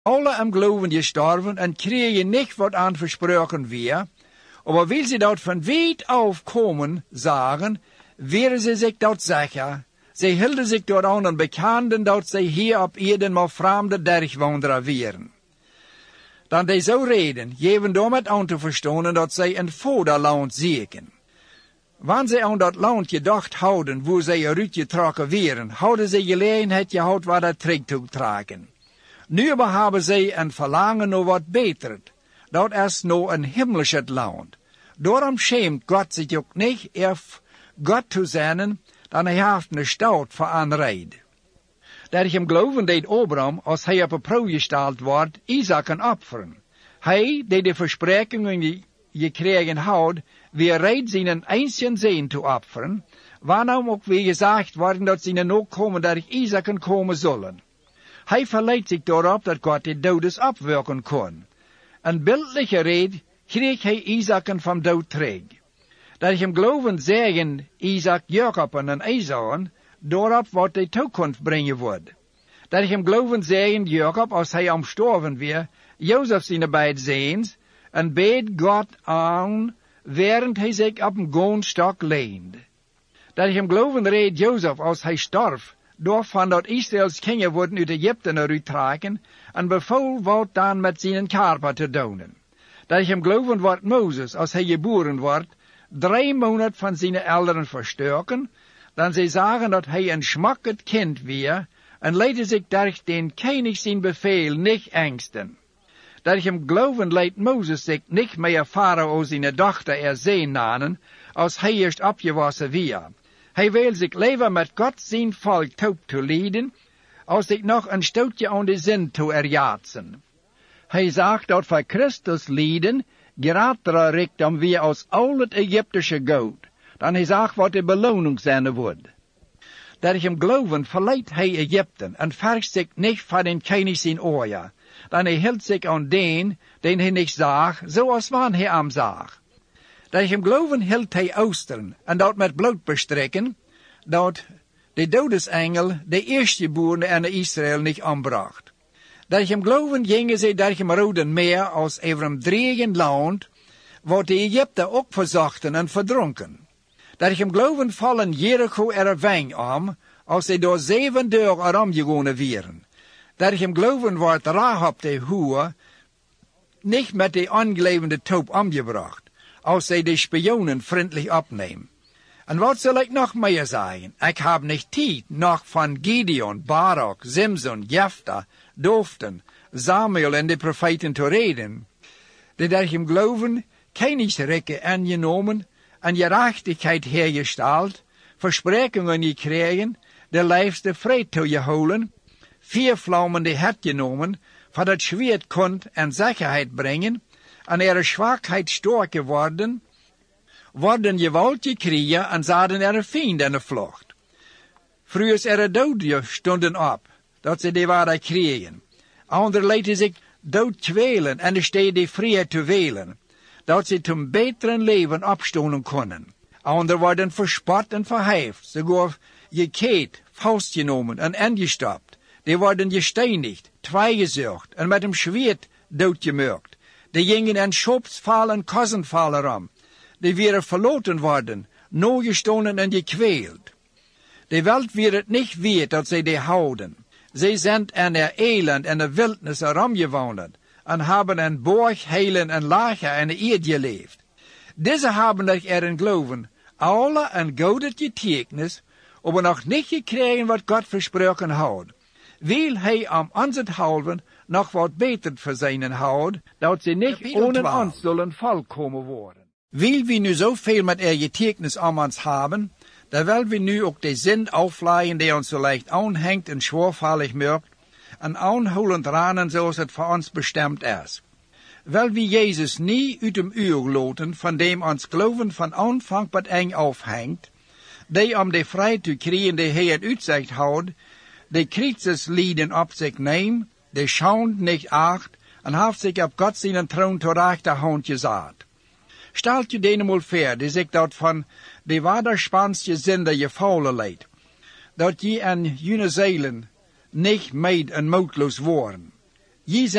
alle am Glauben gestorben und kriegen nicht, was an versprochen wir. Aber weil sie dort von weit auf kommen, sagen, wären sie sich dort sicher. Sie hielden sich dort an und bekannten, dass sie hier auf Erden mal fremde Derchwanderer wären. Dan die so reden, geven damit aan te verstaan dat zij een vaderland zieken. Wanneer zij aan dat land gedacht houden, wo zij eruit getrokken wären, hadden zij gelegenheid gehad waar dat terug te trekken. Nu aber hebben zij een verlangen naar wat beter. Dat is nog een himmlisches land. Daarom schämt Gott zich ook niet, Gott te zijn, dan hij heeft een stad voor aanrijd. Dat ik hem geloven deed Abraham, als hij op een proef gesteld wordt, Isaac een offeren. Hij, die de versprekingen gekregen had, weer reed zijn einzigen zoon te offeren, waarom ook weer gezegd worden dat zijn nakomen dat Isaac komen zullen. Hij verleidt zich daarop dat God de dodes opwekken kon. Een beeldelijke reden kreeg hij Isaac van dood terug. Dat ik hem geloven zeggen, Isaac, Jacob en Esau, daarop wat de toekomst brengen wordt. Dat ik hem geloven zeggen, Jacob, als hij omstorven weer, Jozef zijn beide zoons, en beet God aan, während hij zich op een goonstok leende. Dat ik hem geloven reed Jozef, als hij starf, daarvan dat Israëls kinderen worden uit Egypte eruit trekken, en beval wat dan met zijn karper te doen. Dat ik hem geloven wordt Mozes, als hij geboren wordt, 3 maanden van zijn ouderen verstoken, dan zij zagen dat hij een schmakkend kind weer, en leidde zich durch den König zijn bevel niet angsten. Dat ik hem geloven leidt Mozes zich niet meer Pharao zijn dochter erzeen nanen, als hij eerst opgewassen weer. Hij wil zich leven met God zijn volk toe te leiden, als zich nog een stootje aan de zin te erjaatsen. Hij zegt dat voor Christus lijden, geratere rijkdom weer als al het Egyptische goud. Dan hij zegt wat de beloning zijn wordt. Dat ik hem geloven verleidt hij Egypten en vergt zich niet van den König zijn oor. Dan hij hield zich aan den hij niet zag, zoals wanneer hij hem zag. Dat ik hem geloven hield hij oosteren en dat met bloed bestrekken, dat de dodesengel de eerstgeborene en Israël niet aanbracht. Dat ik hem geloven gingen zij door hem Rode Meer als over een dreigend land, wat de Egypten ook verzachten en verdronken. Dat ik hem geloven vallen Jericho er wijn om, als zij door 7 dagen erom gegaan waren. Dat ik hem geloven wordt Rahab de hoer niet met de aangelevende toop omgebracht, als zij de spionen vriendelijk opnemen. En wat zal ik nog meer zeggen? Ik heb niet tijd nog van Gideon, Barak, Simson, Jefta, Doften, Samuel en de profeten te reden. Dat ik hem geloven, koningsrijken aangenomen, en gerechtigheid hergesteld, versprekingen gekregen, de lijfste vrede toegehouden, 4 vlammen de het genomen, van het zwaard kon en zekerheid brengen, en er zwakheid sterk geworden, worden geweld gekregen en zaten er vrienden in de vlucht. Vroeger er doden stonden op, dat ze die waren kregen. Anderen lieten zich dood kwelen en er steed de vrijheid te welen, dat ze tot een beteren leven opstonden konden. Anderen worden verspot en verheefd, sogar gekeerd, vastgenomen en ingestapt. Die worden gesteinigd, tweegezocht en met een zwaard doodgemerkt. Die gingen in schopsval en kossenval erom. Die weer verloten worden, nogestonden en gekweeld. De welt weer het niet weet dat zij die houden. Zij zijn in de elend en de wildnis eromgewandeld en hebben een borg, heilen en lager en de eerd geleefd. Deze hebben zich erin geloven, alle een gouden getekens, maar nog niet gekregen wat God versproken had. Wil hij om ons het houden nog wat beter voor zijn houdt, dat ze niet ohne ons zullen volkomen worden. Wil we nu zoveel met getekens om ons hebben, dan willen we nu ook de zin aufleiden die ons zo leicht aanhangt en schwervallig merkt, en aanholend ranen zoals het voor ons bestemd is. Wil we Jezus niet uit hem uur loten, van dem ons geloven van aanvang wat eng afhangt, die om de vrijheid te krijgen die hij het uitzicht houdt, de kruiseslieden op zich neemt, de schaunt niet acht, en heeft zich op God zijn troon tot rechterhand gezet. Stelt je denen mal voor, die zich dat van de waterspanske zinder gevallen leidt, dat je en jene zeilen niet meid en moedloos worden. Ye